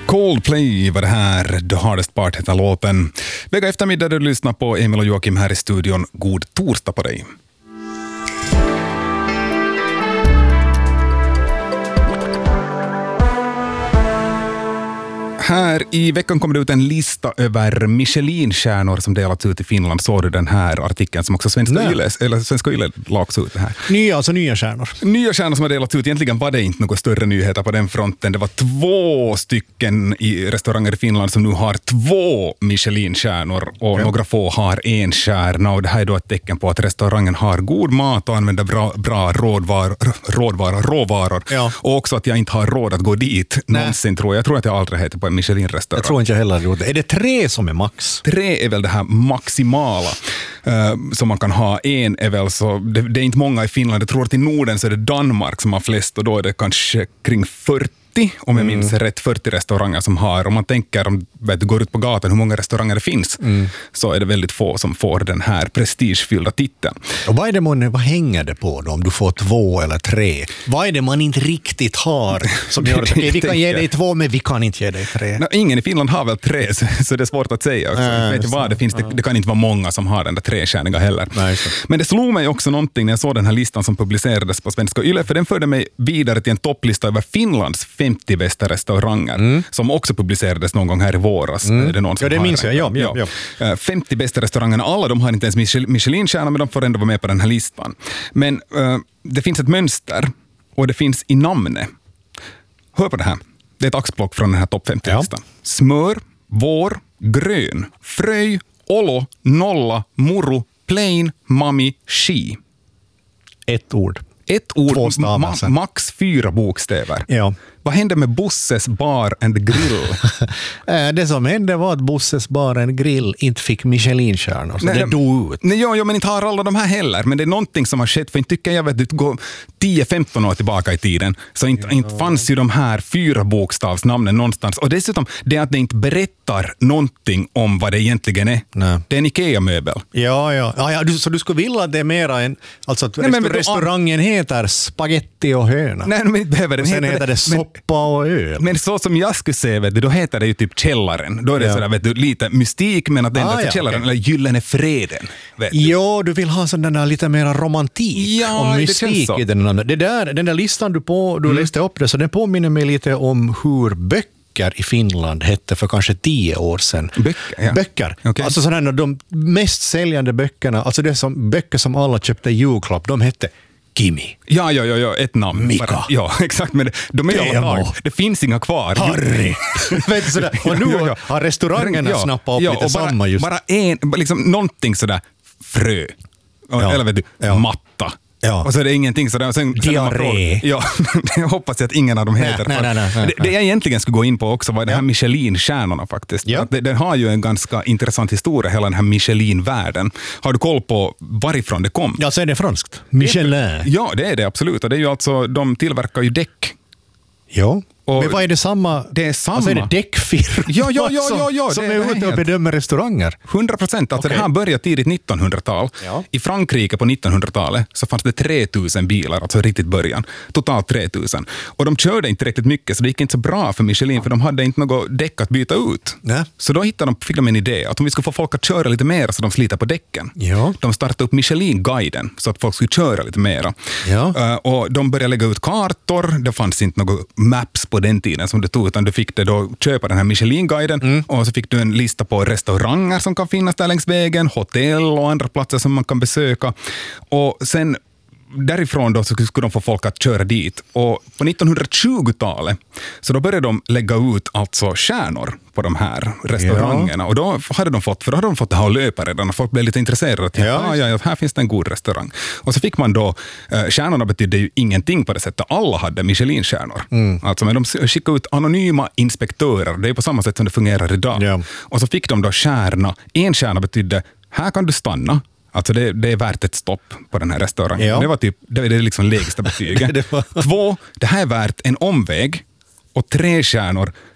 Coldplay var det här, The Hardest Part heter låten. Vecka eftermiddag du lyssnar på Emil och Joakim här i studion. God torsdag på dig. Här i veckan kommer det ut en lista över Michelin-stjärnor som delats ut i Finland. Såg du den här artikeln som också Svenska Yle lagt ut det här? Nya stjärnor. Nya stjärnor som har delats ut. Egentligen var det inte några större nyheter på den fronten. Det var 2 stycken i restauranger i Finland som nu har 2 Michelin-stjärnor och några få har 1 stjärna. Och det här är då ett tecken på att restaurangen har god mat och använder bra råvaror. Ja. Och också att jag inte har råd att gå dit någonsin, tror jag. Jag tror att jag aldrig heter på en Michelin-restaurang. Jag tror inte jag heller. Är det 3 som är max? 3 är väl det här maximala som man kan ha. 1 är väl så, det är inte många i Finland. Jag tror att i Norden så är det Danmark som har flest och då är det kanske kring 40. Om jag minns rätt, 40 restauranger som har. Om man tänker, om du går ut på gatan hur många restauranger det finns, så är det väldigt få som får den här prestigefyllda titeln. Och vad hänger det på då, om du får 2 eller 3? Vad är det man inte riktigt har som gör att vi kan ge dig 2 men vi kan inte ge dig 3? No, ingen i Finland har väl 3 så det är svårt att säga. Vet du vad, det kan inte vara många som har den där 3-stjärniga heller. Nej, men det slog mig också någonting när jag såg den här listan som publicerades på Svenska Yle, för den förde mig vidare till en topplista över Finlands 50 bästa restauranger som också publicerades någon gång här i våras. Det någon som det minns jag. Ja. 50 bästa restaurangerna, alla de har inte ens Michelin-stjärna, men de får ändå vara med på den här listan. Men det finns ett mönster och det finns i namnet. Hör på det här. Det är ett axplock från den här topp 50-listan. Smör, vår, grön, fröj, olo, nolla, muru, plain, mami, ski. Ett ord. 2 stavar. Max 4 bokstäver. Ja. Vad hände med Bosses bar and grill? Det som hände var att Bosses bar and grill inte fick Michelin-stjärnor, så det dog ut. Nej, men inte har alla de här heller. Men det är någonting som har skett, för inte tycker jag vet, du går 10-15 år tillbaka i tiden, så inte fanns ju de här 4 bokstavsnamnen någonstans. Och dessutom, det är att det inte berättar någonting om vad det egentligen är. Nej. Det är en Ikea-möbel. Ja, så du skulle vilja att det är mera en, alltså att restaurangen heter spaghetti och höna. Nej, men inte behöver den. Sen heter det soppa och öl. Men så som jag skulle säga, vet du, då heter det ju typ källaren. Då är det sådär, vet du, lite mystik, men att det är källaren, eller gyllene freden. Ja, du vill ha sån där lite mer romantik och mystik i den namnet. Den där listan du läste upp det, så den påminner mig lite om hur böcker i Finland hette för kanske 10 år sedan. Böcker. Okay. Alltså sådana, de mest säljande böckerna, alltså det som böcker som alla köpte i julklapp, de hette Kimi. Ja, ett namn. Mika. Ja, exakt, men de är alla det finns inga kvar. Harry. Vet du sådär. Och nu har restaurangerna snappat upp lite samma just. Bara liksom någonting sådär frö. Eller vet du, matta. Ja. Och så är det ingenting sådär. Sen diarré. Ja, jag hoppas att ingen av dem heter. Nej. Det jag egentligen skulle gå in på också var det här Michelin-stjärnorna faktiskt. Ja. Den har ju en ganska intressant historia, hela den här Michelin-världen. Har du koll på varifrån det kom? Ja, så är det franskt. Michelin. Ja, det är det absolut. Och det är ju alltså, de tillverkar ju däck. Ja. Men vad är det samma? Det är samma. Alltså är det däckfirma som är ute och bedömer restauranger? 100%. Alltså det här började tidigt 1900-tal. Ja. I Frankrike på 1900-talet så fanns det 3000 bilar, alltså riktigt början. Totalt 3000. Och de körde inte riktigt mycket, så det gick inte så bra för Michelin, för de hade inte något däck att byta ut. Nej. Så då fick de en idé att om vi skulle få folk att köra lite mer så de sliter på däcken. Ja. De startade upp Michelin-guiden så att folk skulle köra lite mera. Ja. Och de började lägga ut kartor. Det fanns inte något maps på den tiden som det tog, utan du fick det då köpa den här Michelin-guiden och så fick du en lista på restauranger som kan finnas där längs vägen, hotell och andra platser som man kan besöka. Och sen därifrån då så skulle de få folk att köra dit. Och på 1920-talet så då började de lägga ut alltså stjärnor på de här restaurangerna. Ja. Och då hade de fått det här att löpa redan och folk blev lite intresserade. Att här finns det en god restaurang. Och så fick man då, stjärnorna betydde ju ingenting på det sättet. Alla hade Michelin-stjärnor. Alltså, men de skickade ut anonyma inspektörer. Det är på samma sätt som det fungerar idag. Ja. Och så fick de då stjärna. En stjärna betydde, här kan du stanna. Alltså det är värt ett stopp på den här restaurangen. Ja. Det är liksom lägsta betyget. 2, det här är värt en omväg. Och 3 stjärnor,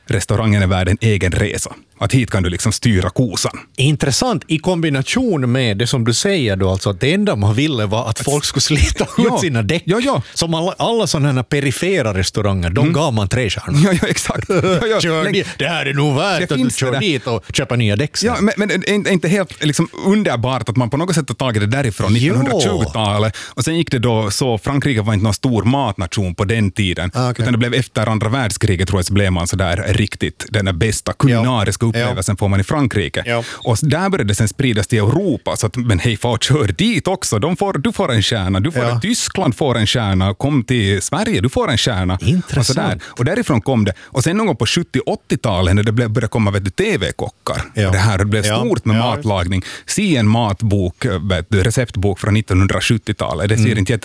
restaurangen är värd en egen resa. Att hit kan du liksom styra kosan. Intressant i kombination med det som du säger då, alltså att det enda man ville var att folk skulle slita ut sina däck. Ja. Som alla sådana här perifera restauranger, de gav man 3 stjärnor. Ja, exakt. Det här är nog värt att du kör dit och köper nya däck. Ja, men det är inte helt liksom underbart att man på något sätt har tagit det därifrån 1920-talet. Och sen gick det då så, Frankrike var inte någon stor matnation på den tiden. Utan det blev efter andra världskriget, tror jag, så blev man så där riktigt den där bästa kulinariska upplevelsen får man i Frankrike. Ja. Och där började det sen spridas till Europa. Så att, men hej, kör dit också. Du får en stjärna. Tyskland får en stjärna. Kom till Sverige, du får en stjärna. Intressant. Och därifrån kom det. Och sen någon gång på 70-80-talet när det började komma TV-kockar. Och det blev stort med matlagning. Se en matbok, receptbok från 1970-talet. Det ser inte